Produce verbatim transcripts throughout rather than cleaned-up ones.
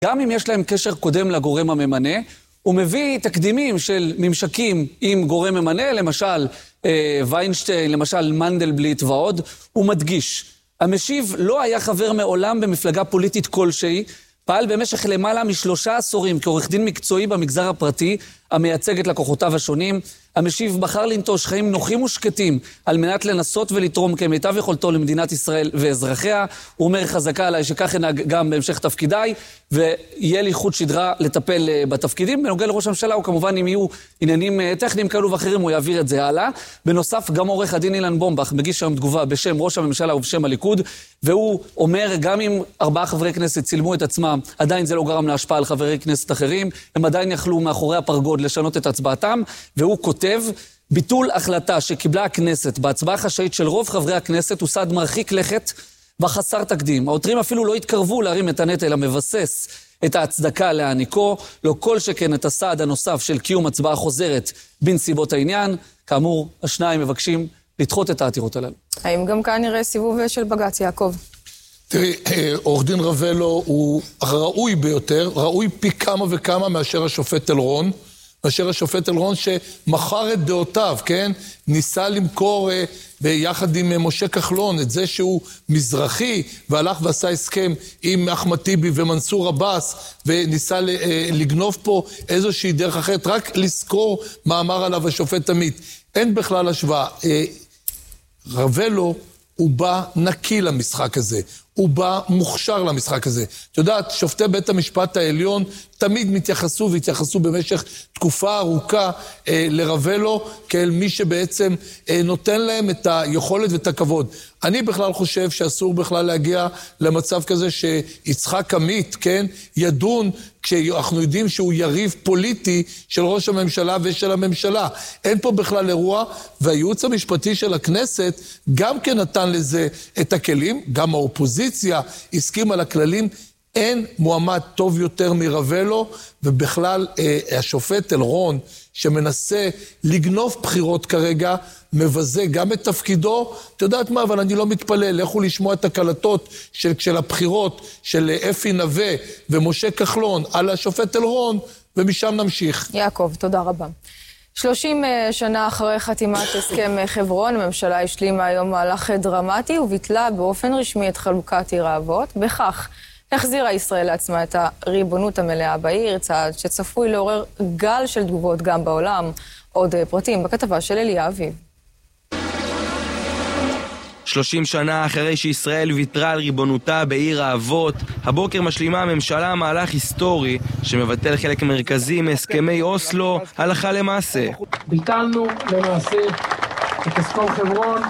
גם אם יש להם קשר קודם לגורם הממנה, הוא מביא תקדימים של ממשקים עם גורם ממנה, למשל אה, ויינשטיין, למשל מנדלבליט ועוד, הוא מדגיש. המשיב לא היה חבר מעולם במפלגה פוליטית כלשהי, פעל במשך למעלה משלושה עשורים כעורך דין מקצועי במגזר הפרטי, המייצג את לקוחותיו השונים. המשיב בחר לנטוש חיים נוחים ושקטים על מנת לנסות ולתרום כמיטב יכולתו למדינת ישראל ואזרחיה. הוא אומר חזקה עליי שכך ינהג גם בהמשך תפקידיי, ויהיה לי חוט שדרה לטפל בתפקידים. בנוגע לראש הממשלה, הוא כמובן אם יהיו עניינים טכניים כאלו ואחרים, הוא יעביר את זה הלאה. בנוסף, גם עורך הדין אילן בומבך מגיש היום תגובה בשם ראש הממשלה ובשם הליכוד, והוא אומר גם אם ארבעה חברי כנסת צילמו את עצמם, עדיין זה לא גרם להשפעה על חברי כנסת אחרים, הם עדיין יכלו מאחורי הפרגוד לשנות את הצבעתם, והוא כותב, ביטול החלטה שקיבלה הכנסת בהצבעה חשאית של רוב חברי הכנסת הוא סעד מרחיק לכת וחסר תקדים. העותרים אפילו לא התקרבו להרים את הנטל המבסס את ההצדקה להעניקו, לא כל שכן את הסעד הנוסף של קיום הצבעה חוזרת בנסיבות העניין. כאמור, השניים מבקשים לדחות את העתירות הללו. האם גם כאן נראה סיבוב של בג"ץ, יעקב? תראי, עורך דין רבלו הוא ראוי ביותר, ראוי פי כמה וכמה מאשר השופט אלרון, מאשר השופט אלרון שמכר את דעותיו, כן? ניסה למכור ביחד עם משה כחלון את זה שהוא מזרחי, והלך ועשה הסכם עם אחמד טיבי ומנסור עבאס, וניסה לגנוב פה איזושהי דרך אחרת, רק לזכור מה אמר עליו השופט עמית. אין בכלל השוואה. רבלו הוא בא נקי למשחק הזה, הוא בא מוכשר למשחק הזה. את יודעת, שופטי בית המשפט העליון תמיד מתייחסו והתייחסו במשך תקופה ארוכה אה, לרבלו, כאל מי שבעצם אה, נותן להם את היכולת ואת הכבוד. אני בכלל חושב שאסור בכלל להגיע למצב כזה שיצחק עמית, כן, ידון כשאנחנו יודעים שהוא יריב פוליטי של ראש הממשלה ושל הממשלה. אין פה בכלל אירוע, והייעוץ המשפטי של הכנסת גם כן נתן לזה את הכלים, גם האופוזיציה הסכים על הכללים. אין מועמד טוב יותר מרבלו, ובכלל אה, השופט אלרון שמנסה לגנוב בחירות כרגע, מבזה גם את תפקידו. את יודעת מה, אבל אני לא מתפלל, לכו לשמוע את הקלטות של, של הבחירות של אפי נווה ומשה כחלון על השופט אלרון, ומשם נמשיך. יעקב, תודה רבה. שלושים שנה אחרי חתימת הסכם חברון, הממשלה השלימה היום מהלך דרמטי וביטלה באופן רשמי את חלוקת עיר האבות. בכך החזירה ישראל לעצמה את הריבונות המלאה בעיר, צעד שצפוי לעורר גל של תגובות גם בעולם. עוד פרטים בכתבה של אליה אביב. שלושים שנה אחרי שישראל ויתרה על ריבונותה בעיר האבות, הבוקר משלימה הממשלה מהלך היסטורי שמבטל חלק מרכזי מהסכמי אוסלו הלכה למעשה. ביטלנו למעשה את הסכם חברון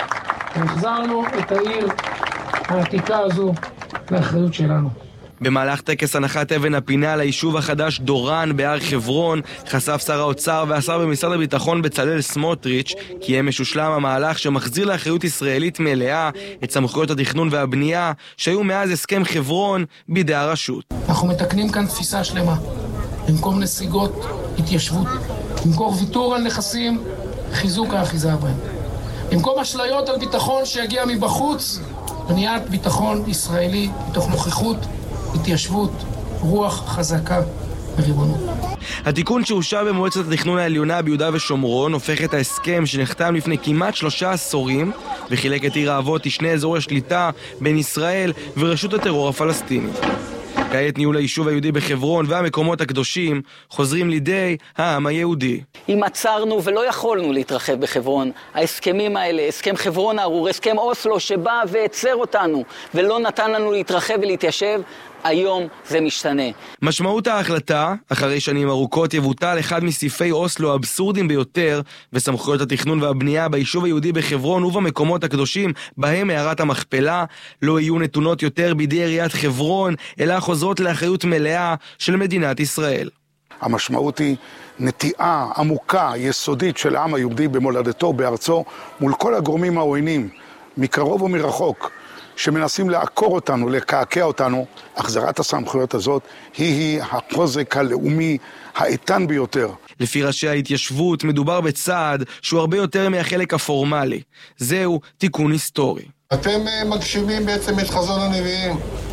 והחזרנו את העיר העתיקה הזו לאחריות שלנו. במהלך טקס הנחת אבן הפינה ליישוב החדש דורן בהר חברון, חשף שר האוצר והשר במשרד הביטחון בצלאל סמוטריץ' כי אמש הושלם המהלך שמחזיר לאחריות ישראלית מלאה את סמכויות התכנון והבנייה שהיו מאז הסכם חברון בידי הרשות. אנחנו מתקנים כאן תפיסה שלמה. במקום נסיגות, התיישבות. במקום ויתור על נכסים, חיזוק האחיזה בהם. במקום אשליות על ביטחון שיגיע מבחוץ, בניית ביטחון ישראלי מתוך נוכחות, התיישבות, רוח חזקה וריבונות. התיקון שאושר במועצת התכנון העליונה ביהודה ושומרון הופך את ההסכם שנחתם לפני כמעט שלושה עשורים וחילק את עיר האבות לשני אזורי השליטה בין ישראל ורשות הטרור הפלסטיני. כעת ניהול היישוב היהודי בחברון והמקומות הקדושים חוזרים לידי העם היהודי. אם עצרנו ולא יכולנו להתרחב בחברון, ההסכמים האלה, הסכם חברון הארור, הסכם אוסלו שבא ועצר אותנו ולא נתן לנו להתרחב ולהתיישב, היום זה משתנה. משמעות ההחלטה, אחרי שנים ארוכות יבוטל אחד מסעיפי אוסלו האבסורדים ביותר, וסמכויות התכנון והבנייה ביישוב היהודי בחברון ובמקומות הקדושים, בהם מערת המכפלה, לא יהיו נתונות יותר בידי עיריית חברון, אלא חוזרות לאחריות מלאה של מדינת ישראל. המשמעות היא נטיעה עמוקה, יסודית של העם היהודי במולדתו, בארצו, מול כל הגורמים העוינים, מקרוב ומרחוק, שמנסים לעקור אותנו, לקעקע אותנו. החזרת הסמכויות הזאת היא החוזק הלאומי האיתן ביותר. לפי ראשי ההתיישבות מדובר בצעד שהוא הרבה יותר מהחלק הפורמלי. זהו תיקון היסטורי. אתם מגשימים בעצם את חזון הנביאים.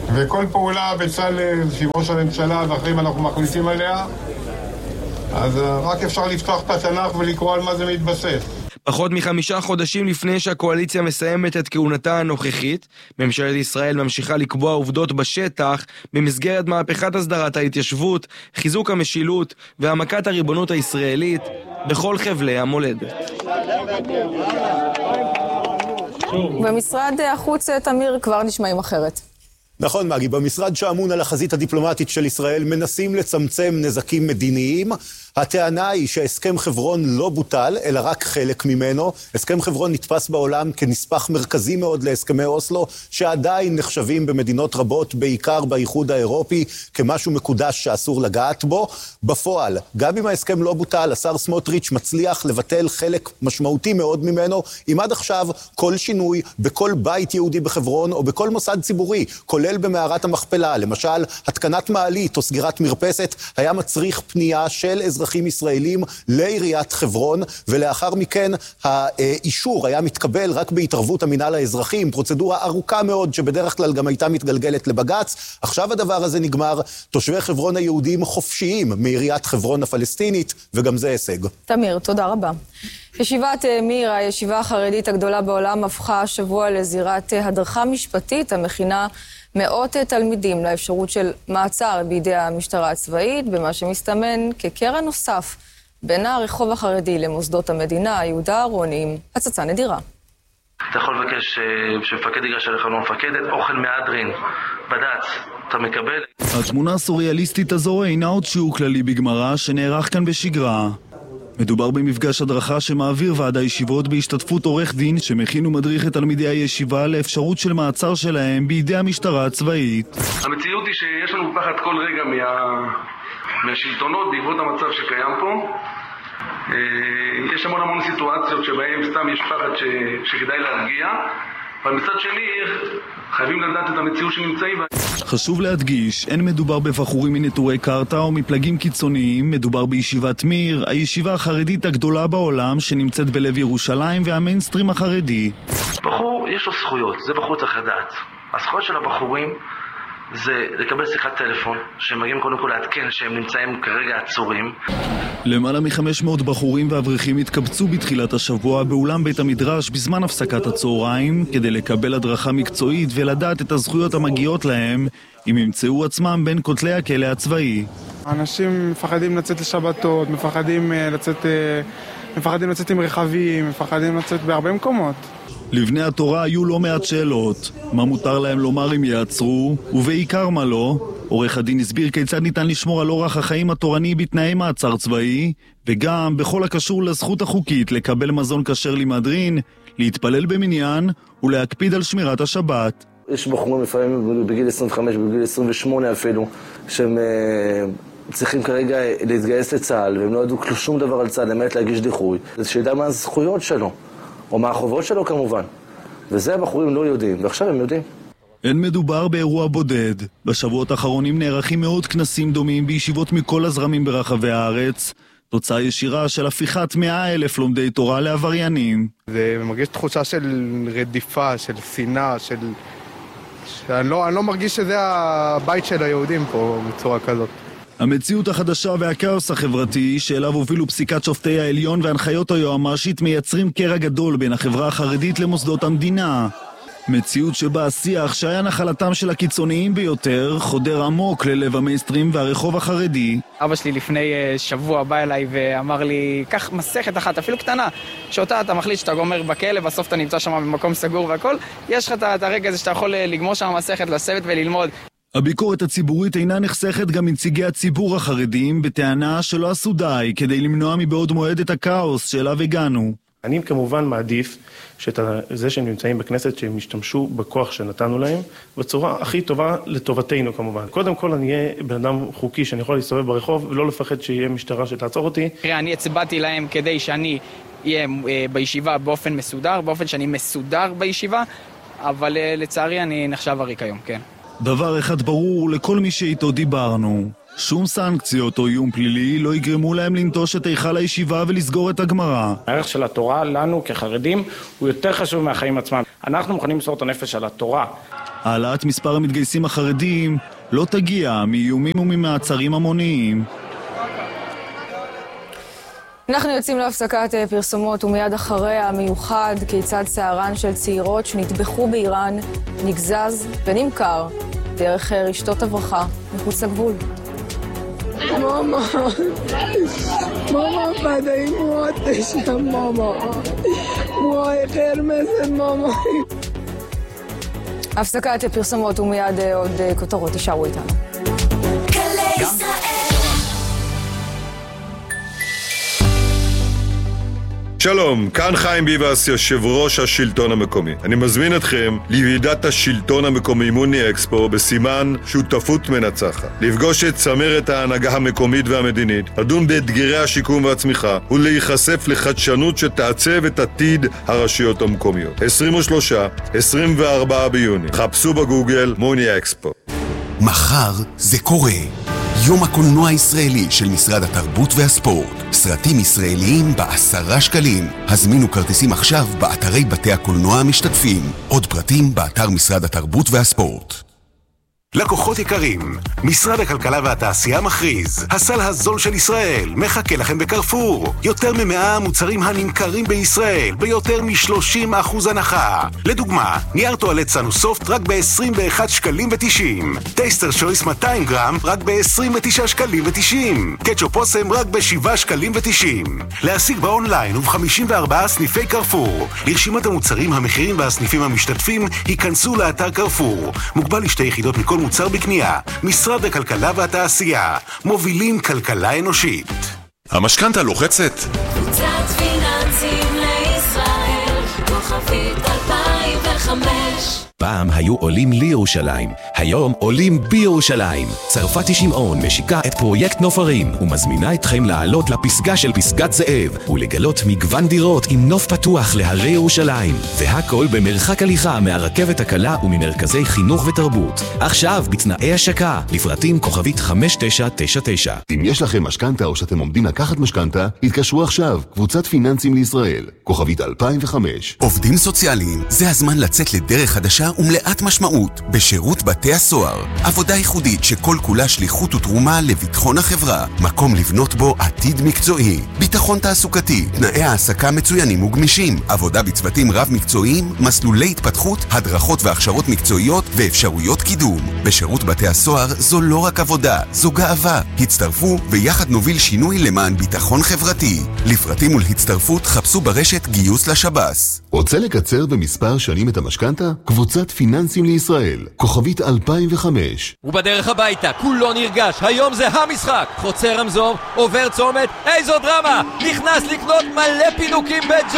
וכל פעולה בצלאל, שהיא ראש הממשלה ואחרים אנחנו מחליטים עליה, אז רק אפשר לפתוח את התנ"ך ולקרוא על מה זה מתבסס. פחות מחמישה חודשים לפני שהקואליציה מסיימת את כהונתה הנוכחית, ממשלת ישראל ממשיכה לקבוע עובדות בשטח במסגרת מהפכת הסדרת ההתיישבות, חיזוק המשילות והעמקת הריבונות הישראלית בכל חבלי המולדת. במשרד החוץ, תמיר, כבר נשמעים אחרת. נכון, מגי, במשרד שאמון על החזית הדיפלומטית של ישראל מנסים לצמצם נזקים מדיניים. הטענה היא שהסכם חברון לא בוטל, אלא רק חלק ממנו. הסכם חברון נתפס בעולם כנספח מרכזי מאוד להסכמי אוסלו, שעדיין נחשבים במדינות רבות, בעיקר באיחוד האירופי, כמשהו מקודש שאסור לגעת בו. בפועל, גם אם ההסכם לא בוטל, השר סמוטריץ' מצליח לבטל חלק משמעותי מאוד ממנו. אם עד עכשיו כל שינוי בכל בית יהודי בחברון או בכל מוסד ציבורי, כולל במערת המכפלה, למשל התקנת מעלית או סגירת מרפסת, היה מצריך פנייה של אזרחים ישראלים לעיריית חברון, ולאחר מכן האישור היה מתקבל רק בהתערבות המינהל האזרחי, עם פרוצדורה ארוכה מאוד שבדרך כלל גם הייתה מתגלגלת לבג"ץ. עכשיו הדבר הזה נגמר, תושבי חברון היהודים חופשיים מעיריית חברון הפלסטינית, וגם זה הישג. תמיר, תודה רבה. ישיבת מיר, הישיבה החרדית הגדולה בעולם, הפכה השבוע לזירת הדרכה משפטית המכינה מאות תלמידים לאפשרות של מעצר בידי המשטרה הצבאית, במה שמסתמן כקרע נוסף בין הרחוב החרדי למוסדות המדינה. יהודה אהרוני עם הצצה נדירה. אתה יכול לבקש שמפקד ייגש אליך, לא מפקדת, אוכל מהדרין, בד"ץ, אתה מקבל. התמונה הסוריאליסטית הזו אינה עוד שיעור כללי בגמרא שנערך כאן בשגרה. מדובר במפגש הדרכה שמעביר ועד הישיבות בהשתתפות עורך דין שמכין ומדריך את תלמידי הישיבה לאפשרות של מעצר שלהם בידי המשטרה הצבאית. המציאות היא שיש לנו פחד כל רגע מה... מהשלטונות בעקבות המצב שקיים פה. יש המון המון סיטואציות שבהן סתם יש פחד ש... שכדאי להרגיע, אבל מצד שני חייבים לדעת את המציאות שנמצאים בה. חשוב להדגיש, אין מדובר בבחורים מנטורי קרתא או מפלגים קיצוניים, מדובר בישיבת מיר, הישיבה החרדית הגדולה בעולם שנמצאת בלב ירושלים והמיינסטרים החרדי. בחור יש לו זכויות, זה בחור צריך לדעת. הזכויות של הבחורים זה לקבל שיחת טלפון, שהם מגיעים קודם כל לעדכן שהם נמצאים כרגע עצורים. למעלה מחמש מאות בחורים ואברכים התקבצו בתחילת השבוע באולם בית המדרש בזמן הפסקת הצהריים כדי לקבל הדרכה מקצועית ולדעת את הזכויות המגיעות להם אם ימצאו עצמם בין כותלי הכלא הצבאי. אנשים מפחדים לצאת לשבתות, מפחדים לצאת, מפחדים לצאת עם רכבים, מפחדים לצאת בהרבה מקומות. לבני התורה היו לא מעט שאלות, מה מותר להם לומר אם יעצרו, ובעיקר מה לא. עורך הדין הסביר כיצד ניתן לשמור על אורח החיים התורני בתנאי מעצר צבאי, וגם בכל הקשור לזכות החוקית לקבל מזון כשר למהדרין, להתפלל במניין ולהקפיד על שמירת השבת. יש בחורים לפעמים בגיל עשרים וחמש, בגיל עשרים ושמונה אפילו, שהם צריכים כרגע להתגייס לצה"ל, והם לא ידעו שום דבר על צה"ל, למעט להגיש דיחוי. זה שידע מה הזכויות שלו. או מה החובות שלו כמובן. וזה הבחורים לא יודעים, ועכשיו הם יודעים. אין מדובר באירוע בודד. בשבועות האחרונים נערכים מאות כנסים דומים בישיבות מכל הזרמים ברחבי הארץ. תוצאה ישירה של הפיכת מאה אלף לומדי תורה לעבריינים. זה מרגיש תחושה של רדיפה, של שנאה, של... שאני לא, אני לא מרגיש שזה הבית של היהודים פה בצורה כזאת. המציאות החדשה והכאוס החברתי שאליו הובילו פסיקת שופטי העליון והנחיות היועמ"שית מייצרים קרע גדול בין החברה החרדית למוסדות המדינה. מציאות שבה השיח שהיה נחלתם של הקיצוניים ביותר חודר עמוק ללב המיינסטרים והרחוב החרדי. אבא שלי לפני שבוע בא אליי ואמר לי, קח מסכת אחת, אפילו קטנה, שאותה אתה מחליט שאתה גומר בכלא, בסוף אתה נמצא שם במקום סגור והכל, יש לך את הרגע הזה שאתה יכול לגמור שם מסכת, לשבת וללמוד. הביקורת הציבורית אינה נחסכת גם מנציגי הציבור החרדים בטענה שלא עשו די כדי למנוע מבעוד מועד את הכאוס שאליו הגענו. אני כמובן מעדיף שזה שהם נמצאים בכנסת שהם ישתמשו בכוח שנתנו להם בצורה הכי טובה לטובתנו כמובן. קודם כל אני אהיה בן אדם חוקי שאני יכול להסתובב ברחוב ולא לפחד שיהיה משטרה שתעצור אותי. אני הצבעתי להם כדי שאני אהיה בישיבה באופן מסודר, באופן שאני מסודר בישיבה, אבל לצערי אני נחשב עריק היום, כן. דבר אחד ברור לכל מי שאיתו דיברנו. שום סנקציות או איום פלילי לא יגרמו להם לנטוש את היכל הישיבה ולסגור את הגמרא. הערך של התורה לנו כחרדים הוא יותר חשוב מהחיים עצמם. אנחנו מוכנים למסור את הנפש על התורה. העלאת מספר המתגייסים החרדים לא תגיע מאיומים וממעצרים המוניים. אנחנו יוצאים להפסקת פרסומות ומיד אחריה המיוחד כיצד שערן של צעירות שנטבחו באיראן נגזז ונמכר דרך רשתות הברחה מחוץ לגבול. ماما ماما فدای موات بشم ماما موهای قرمز ماما. הפסקת פרסומות ומיד עוד כותרות, תישארו איתנו. שלום, כאן חיים ביבס, יושב ראש השלטון המקומי. אני מזמין אתכם לוועידת השלטון המקומי מוני אקספו בסימן שותפות מנצחת. לפגוש את צמרת ההנהגה המקומית והמדינית, לדון באתגרי השיקום והצמיחה ולהיחשף לחדשנות שתעצב את עתיד הרשויות המקומיות. עשרים ושלושה עד עשרים וארבעה ביוני. חפשו בגוגל מוני אקספו. מחר זה קורה. יום הקולנוע הישראלי של משרד התרבות והספורט. סרטים ישראליים בעשרה שקלים. הזמינו כרטיסים עכשיו באתרי בתי הקולנוע המשתתפים. עוד פרטים באתר משרד התרבות והספורט. לקוחות יקרים, משרד הכלכלה והתעשייה מכריז, הסל הזול של ישראל מחכה לכם בקרפור. יותר ממאה מוצרים הנמכרים בישראל ביותר מ-שלושים אחוז הנחה. לדוגמה, נייר טואלט סנוסופט רק ב-עשרים ואחד שקלים ותשעים. טייסטר שויס מאתיים גרם רק ב-עשרים ותשעה שקלים ותשעים. קטשופ אוסם רק ב-שבעה שקלים ותשעים. להשיג באונליין וב-חמישים וארבעה סניפי קרפור. לרשימת המוצרים, המחירים והסניפים המשתתפים, היכנסו לאתר קרפור. מוגבל לשתי יחידות מכל מוצר בקנייה. משרד הכלכלה והתעשייה, מובילים כלכלה אנושית. המשכנתה לוחצת? קבוצת פיננסים לישראל, כוכבית אלפיים וחמש. פעם היו עולים לירושלים, היום עולים בירושלים. צרפתי שמעון משיקה את פרויקט נופרים ומזמינה אתכם לעלות לפסגה של פסגת זאב ולגלות מגוון דירות עם נוף פתוח להרי ירושלים, והכל במרחק הליכה מהרכבת הקלה וממרכזי חינוך ותרבות. עכשיו בתנאי השקה, לפרטים כוכבית חמש תשע תשע תשע. אם יש לכם משכנתה או שאתם עומדים לקחת משכנתה, התקשרו עכשיו, קבוצת פיננסים לישראל, כוכבית אלפיים וחמש. עובדים סוציאליים, זה הזמן לצאת לדרך חדשה ומלאת משמעות בשירות בתי הסוהר. עבודה ייחודית שכל כולה שליחות ותרומה לביטחון החברה. מקום לבנות בו עתיד מקצועי. ביטחון תעסוקתי, תנאי העסקה מצוינים וגמישים. עבודה בצוותים רב מקצועיים, מסלולי התפתחות, הדרכות והכשרות מקצועיות ואפשרויות קידום. בשירות בתי הסוהר זו לא רק עבודה, זו גאווה. הצטרפו ויחד נוביל שינוי למען ביטחון חברתי. לפרטים ולהצטרפות חפשו ברשת גיוס לשב"ס. רוצה לקצר במספר שנים את המשכנתה? קבוצת פיננסים לישראל, כוכבית אלפיים וחמש. ובדרך הביתה, כולו נרגש, היום זה המשחק. חוצה רמזור, עובר צומת, איזו דרמה! נכנס לקנות מלא פינוקים בג'ו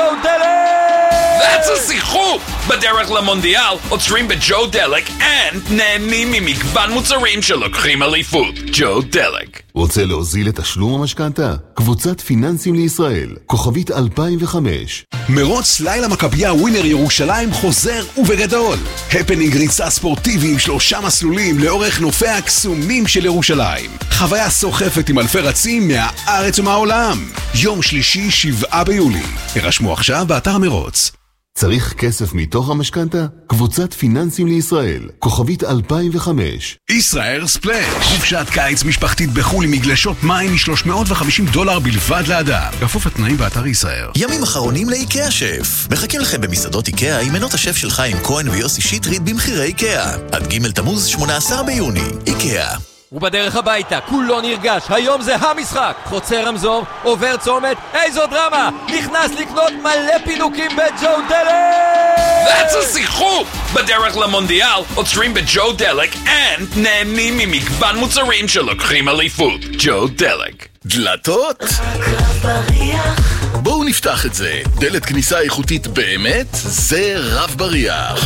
דלק! That's a שיחוק! בדרך למונדיאל, עוצרים בג'ו דלק, and נהנים ממגוון מוצרים שלוקחים אליפות. ג'ו דלק. רוצה להוזיל את תשלום המשכנתה? קבוצת פיננסים לישראל, כוכבית אלפיים וחמש. מרוץ לילה מכבייה ווינר ירושלים חוזר ובגדול. הפנינג ריצה ספורטיבי עם שלושה מסלולים לאורך נופי הקסומים של ירושלים. חוויה סוחפת עם אלפי רצים מהארץ ומהעולם. יום שלישי שבעה ביולי. הרשמו עכשיו באתר המרוץ. צריך כסף מתוך המשכנתה? קבוצת פיננסים לישראל, כוכבית אלפיים וחמש. ישראל ספלש, חופשת קיץ משפחתית בחול עם מגלשות מים מ-שלוש מאות וחמישים דולר בלבד לאדם. כפוף לתנאים באתר ישראל. ימים אחרונים לאיקאה שף. מחכים לכם במסעדות איקאה עם מנות השף של חיים כהן ויוסי שטרית במחירי איקאה. עד ג' תמוז שמונה עשר ביוני. איקאה. ובדרך הביתה, כולו נרגש, היום זה המשחק. חוצה רמזור, עובר צומת, איזו דרמה! נכנס לקנות מלא פינוקים בג'ו דלק! That's a שיחוק! בדרך למונדיאל, עוצרים בג'ו דלק, and נהנים ממגוון מוצרים שלוקחים אליפות. ג'ו דלק. דלתות? בואו נפתח את זה. דלת כניסה איכותית באמת, זה רב בריח.